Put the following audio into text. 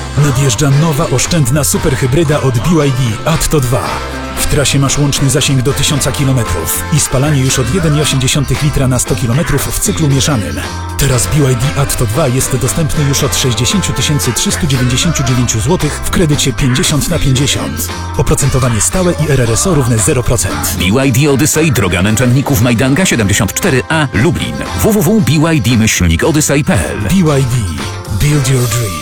Nadjeżdża nowa, oszczędna superhybryda od BYD Atto 2. W trasie masz łączny zasięg do 1000 km i spalanie już od 1,8 litra na 100 km w cyklu mieszanym. Teraz BYD Atto 2 jest dostępny już od 60 399 zł w kredycie 50/50. Oprocentowanie stałe i RRSO równe 0%. BYD Odyssey, droga Męczenników Majdanka 74A, Lublin. www.byd-odyssey.pl BYD. Build your dream.